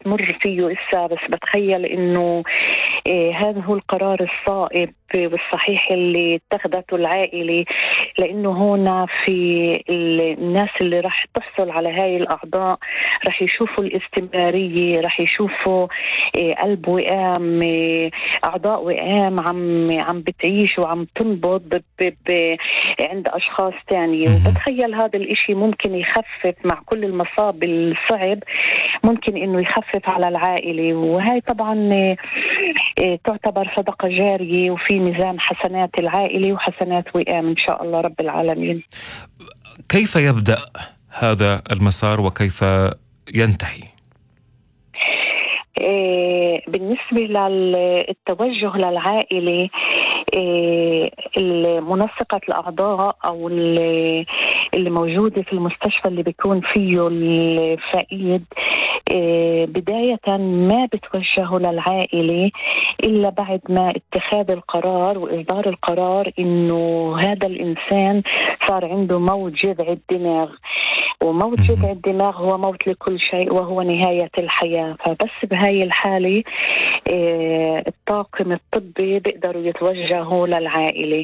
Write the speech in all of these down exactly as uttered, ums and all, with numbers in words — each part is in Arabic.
تمر فيه إسا، بس بتخيل إنه إيه هذا هو القرار الصائب والصحيح اللي اتخذته العائلة، لأنه هنا في الناس اللي راح تحصل على هاي الأعضاء راح يشوفوا الاستمرارية، راح يشوفوا إيه قلب وقام، إيه أعضاء وقام عم عم بتعيش وعم تنبض ب ب عند أشخاص تانية. وبتخيل هذا الإشي ممكن يخفف مع كل المصاب الصعب، ممكن إنه يخفف على العائلة. وهي طبعا إيه تعتبر صدقة جارية، وفي ميزان حسنات العائلة وحسنات وئام إن شاء الله رب العالمين. كيف يبدأ هذا المسار وكيف ينتهي؟ إيه بالنسبة للتوجه للعائلة، إيه منسقة الأعضاء أو اللي موجودة في المستشفى اللي بيكون فيه الفائد، إيه بداية ما بتوجهوا للعائلة إلا بعد ما اتخاذ القرار وإصدار القرار إنه هذا الإنسان صار عنده موت جذع الدماغ، وموت جذع الدماغ هو موت لكل شيء وهو نهاية الحياة. فبس بهاي الحالة إيه الطاقم الطبي بيقدروا يتوجهوا للعائلة.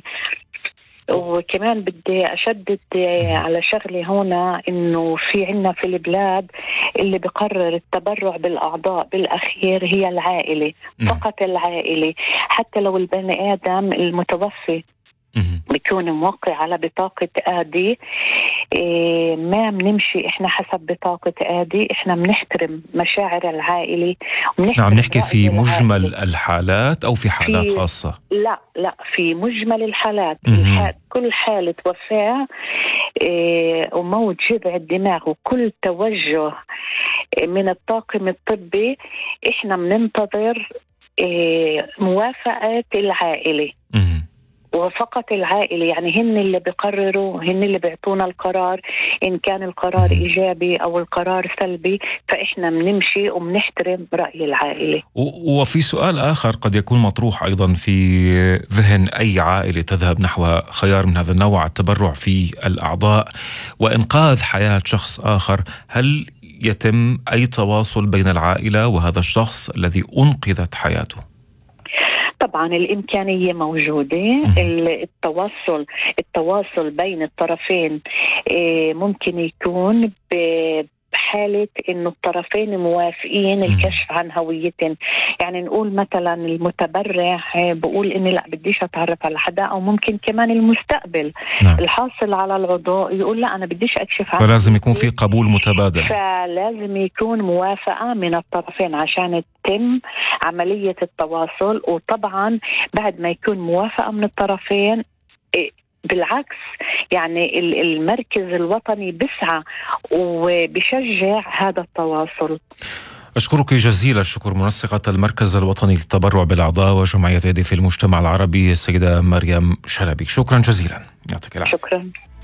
وكمان بدي أشدد على شغلة هنا، إنه في عنا في البلاد اللي بقرر التبرع بالأعضاء بالأخير هي العائلة، فقط العائلة. حتى لو البني آدم المتوفي بيكون موقع على بطاقة آدي، إيه ما بنمشي إحنا حسب بطاقة آدي، إحنا بنحترم مشاعر العائلة. نعم، نحكي في مجمل الحالات أو في حالات في خاصة؟ لا لا في مجمل الحالات. الح... كل حالة وفاة إيه وموت جذع الدماغ وكل توجه من الطاقم الطبي إحنا بننتظر إيه موافقة العائلة، وفقط العائلة. يعني هن اللي بيقرروا، هن اللي بيعطونا القرار، إن كان القرار إيجابي أو القرار سلبي، فإحنا بنمشي وبنحترم رأي العائلة. وفي سؤال آخر قد يكون مطروح أيضا في ذهن أي عائلة تذهب نحو خيار من هذا النوع، التبرع في الأعضاء وإنقاذ حياة شخص آخر، هل يتم أي تواصل بين العائلة وهذا الشخص الذي أنقذت حياته؟ طبعا الإمكانية موجودة، التواصل التواصل بين الطرفين ممكن يكون بحالة إنه الطرفين موافقين الكشف عن هويتهم. يعني نقول مثلا المتبرع بقول إني لا بديش أتعرف على حدا، أو ممكن كمان المستقبل نعم. الحاصل على العضو يقول لا أنا بديش أكشف عن، فلازم يكون في قبول متبادل، فلازم يكون موافقة من الطرفين عشان تتم عملية التواصل. وطبعا بعد ما يكون موافقة من الطرفين بالعكس، يعني المركز الوطني بيسعى وبيشجع هذا التواصل. أشكرك جزيلا الشكر منسقة المركز الوطني للتبرع بالأعضاء وجمعية أيدي في المجتمع العربي السيدة مريم شلبي، شكرا جزيلا، يعطيك العافية. شكرا.